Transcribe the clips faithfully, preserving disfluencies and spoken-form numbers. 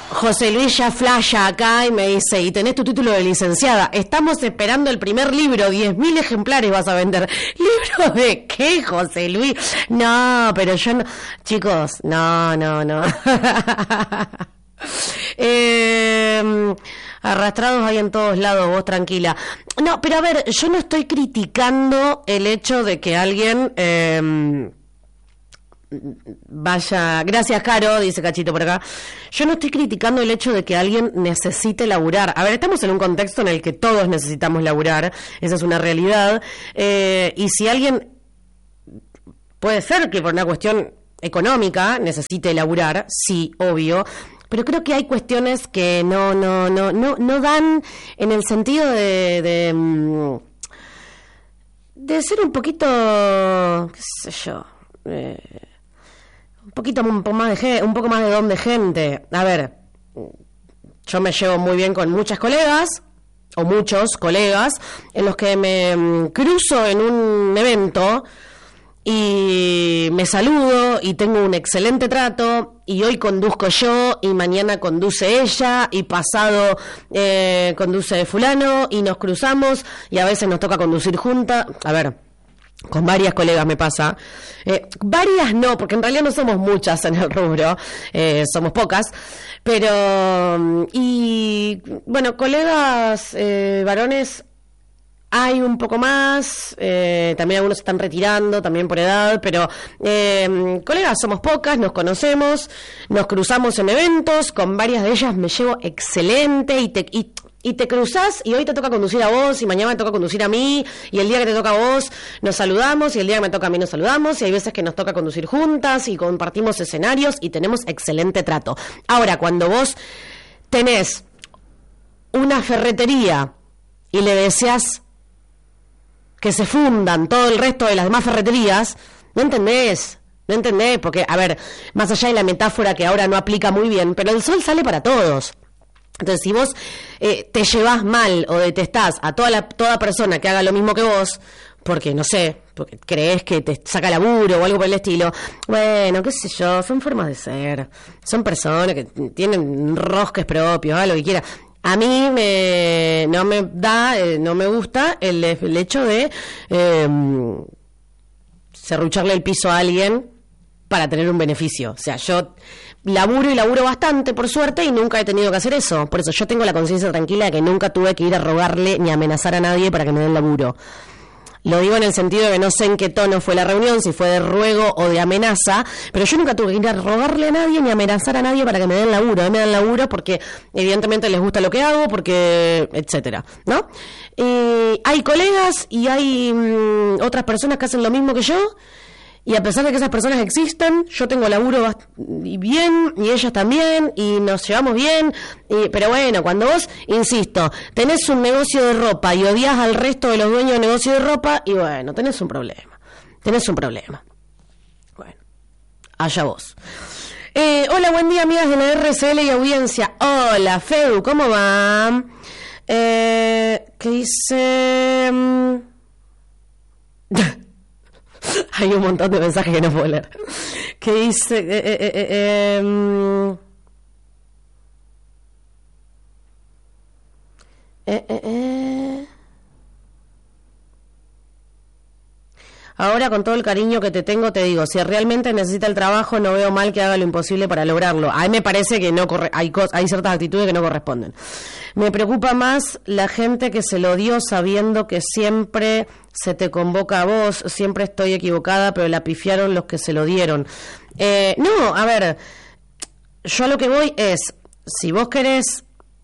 José Luis ya flasha acá y me dice, y tenés tu título de licenciada, estamos esperando el primer libro, diez mil ejemplares vas a vender. ¿Libro de qué, José Luis? No, pero yo no, chicos, no, no, no. eh, arrastrados hay en todos lados, vos tranquila. No, pero a ver, yo no estoy criticando el hecho de que alguien... Eh, vaya, gracias Caro, dice Cachito por acá. Yo no estoy criticando el hecho de que alguien necesite laburar. A ver, estamos en un contexto en el que todos necesitamos laburar, esa es una realidad. Eh, y si alguien, puede ser que por una cuestión económica necesite laburar, sí, obvio. Pero creo que hay cuestiones que no, no, no, no, no dan en el sentido de, de, de ser un poquito, qué sé yo. Eh, un poquito un poco más de un poco más de don de gente. A ver, yo me llevo muy bien con muchas colegas o muchos colegas en los que me cruzo en un evento y me saludo y tengo un excelente trato y hoy conduzco yo y mañana conduce ella y pasado eh, conduce fulano y nos cruzamos y a veces nos toca conducir juntas. A ver, con varias colegas me pasa, eh, varias no, porque en realidad no somos muchas en el rubro, eh, somos pocas, pero, y bueno, colegas eh, varones hay un poco más, eh, también algunos se están retirando, también por edad, pero eh, colegas somos pocas, nos conocemos, nos cruzamos en eventos, con varias de ellas me llevo excelente y te... Y, Y te cruzás y hoy te toca conducir a vos y mañana me toca conducir a mí y el día que te toca a vos nos saludamos y el día que me toca a mí nos saludamos y hay veces que nos toca conducir juntas y compartimos escenarios y tenemos excelente trato. Ahora, cuando vos tenés una ferretería y le deseas que se fundan todo el resto de las demás ferreterías, no entendés. No entendés, porque, a ver, más allá de la metáfora que ahora no aplica muy bien, pero el sol sale para todos. Entonces, si vos eh, te llevás mal o detestás a toda la, toda persona que haga lo mismo que vos, porque, no sé, porque crees que te saca laburo o algo por el estilo, bueno, qué sé yo, son formas de ser. Son personas que tienen rosques propios, hagan lo que quieran. A mí me, no me da, eh, no me gusta el, el hecho de eh, serrucharle el piso a alguien para tener un beneficio. O sea, yo laburo y laburo bastante, por suerte, y nunca he tenido que hacer eso. Por eso yo tengo la conciencia tranquila de que nunca tuve que ir a rogarle ni amenazar a nadie para que me den laburo. Lo digo en el sentido de que no sé en qué tono fue la reunión, si fue de ruego o de amenaza, pero yo nunca tuve que ir a rogarle a nadie ni amenazar a nadie para que me den laburo. A mí me dan laburo porque evidentemente les gusta lo que hago, porque etcétera, ¿no? Y hay colegas y hay mmm, otras personas que hacen lo mismo que yo. Y a pesar de que esas personas existen, yo tengo laburo bast- y bien, y ellas también, y nos llevamos bien, y, pero bueno, cuando vos, insisto, tenés un negocio de ropa y odias al resto de los dueños de negocio de ropa, y bueno, tenés un problema, tenés un problema. Bueno, allá vos. Eh, hola, buen día, amigas de la R C L y audiencia. Hola, Fedu, ¿cómo va? Eh, ¿qué dice? Hay un montón de mensajes que no puedo leer. ¿Qué dice? Eh, eh, eh, eh, eh, eh, eh. Ahora, con todo el cariño que te tengo, te digo, si realmente necesita el trabajo, no veo mal que haga lo imposible para lograrlo. A mí me parece que no corre, hay, cos, hay ciertas actitudes que no corresponden. Me preocupa más la gente que se lo dio sabiendo que siempre se te convoca a vos. Siempre estoy equivocada, pero la pifiaron los que se lo dieron. Eh, no, a ver, yo a lo que voy es, si vos querés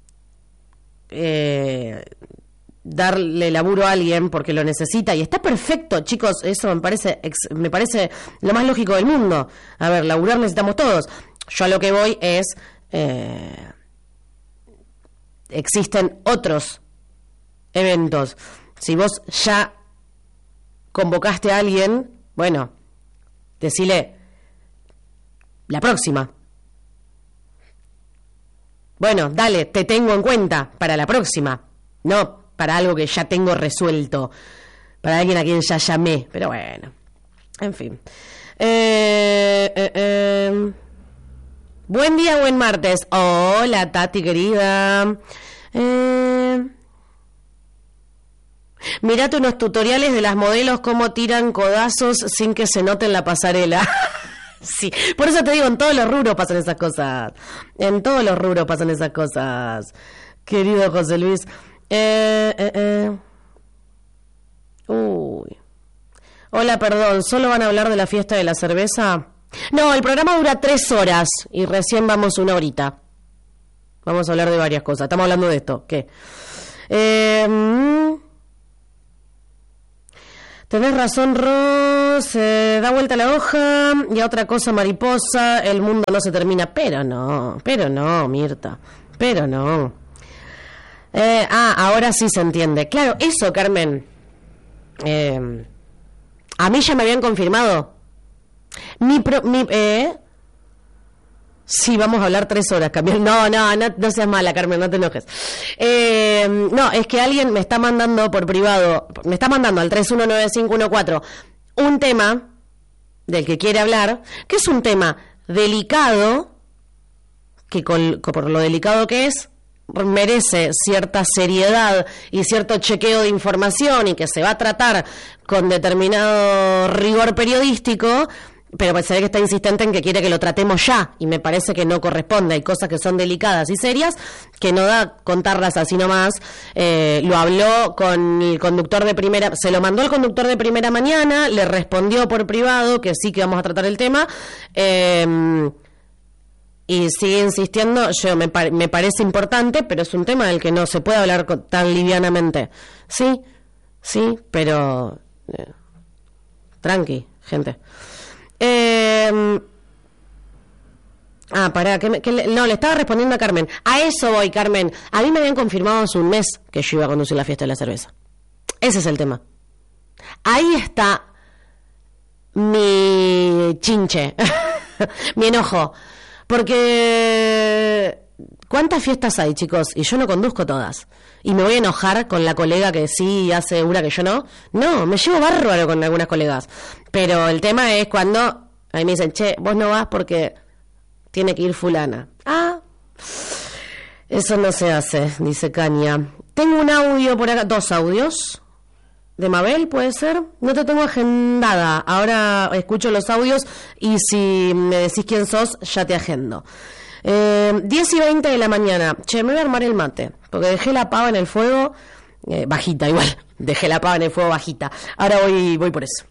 eh, darle laburo a alguien porque lo necesita, y está perfecto, chicos, eso me parece ex, me parece lo más lógico del mundo. A ver, laburar necesitamos todos. Yo a lo que voy es eh, existen otros eventos. Si vos ya convocaste a alguien, bueno, decile la próxima. Bueno, dale, te tengo en cuenta para la próxima. No para algo que ya tengo resuelto, para alguien a quien ya llamé, pero bueno, en fin. Eh, eh, eh. Buen día, buen martes. Hola, Tati, querida. Eh... Mirate unos tutoriales de las modelos cómo tiran codazos sin que se note en la pasarela. Sí, por eso te digo, en todos los rubros pasan esas cosas. En todos los rubros pasan esas cosas. Querido José Luis. Eh, eh, eh. Uy. Hola, perdón, ¿solo van a hablar de la fiesta de la cerveza? No, el programa dura tres horas y recién vamos una horita. Vamos a hablar de varias cosas. Estamos hablando de esto. ¿Qué? Eh... Tenés razón, Ros, eh, da vuelta la hoja y a otra cosa mariposa, el mundo no se termina, pero no, pero no, Mirta, pero no. Eh, ah, ahora sí se entiende. Claro, eso, Carmen, eh, a mí ya me habían confirmado. Mi, pro, mi eh, sí, vamos a hablar tres horas, Carmen. No, no, no, no seas mala, Carmen, no te enojes. Eh, no, es que alguien me está mandando por privado, me está mandando al tres uno nueve cinco uno cuatro un tema del que quiere hablar, que es un tema delicado, que con, por lo delicado que es, merece cierta seriedad y cierto chequeo de información y que se va a tratar con determinado rigor periodístico. Pero pues se ve que está insistente en que quiere que lo tratemos ya, y me parece que no corresponde. Hay cosas que son delicadas y serias que no da contarlas así nomás. Eh, lo habló con el conductor de primera, se lo mandó el conductor de Primera Mañana, le respondió por privado que sí que vamos a tratar el tema, eh, y sigue insistiendo. Yo me, par- me parece importante, pero es un tema del que no se puede hablar con, tan livianamente. Sí, sí, pero eh, tranqui, gente. Eh, ah, pará, que, me, que le, no, le estaba respondiendo a Carmen. A eso voy, Carmen. A mí me habían confirmado hace un mes que yo iba a conducir la fiesta de la cerveza. Ese es el tema. Ahí está mi chinche, mi enojo. Porque ¿cuántas fiestas hay, chicos? Y yo no conduzco todas. ¿Y me voy a enojar con la colega que sí hace una que yo no? No, me llevo bárbaro con algunas colegas. Pero el tema es cuando a mí me dicen, che, vos no vas porque tiene que ir fulana. Ah, eso no se hace, dice Caña. Tengo un audio por acá, dos audios. ¿De Mabel puede ser? No te tengo agendada. Ahora escucho los audios y si me decís quién sos, ya te agendo. Eh, diez y veinte de la mañana. Che, me voy a armar el mate, porque dejé la pava en el fuego, eh, bajita igual, dejé la pava en el fuego bajita. Ahora voy, voy por eso.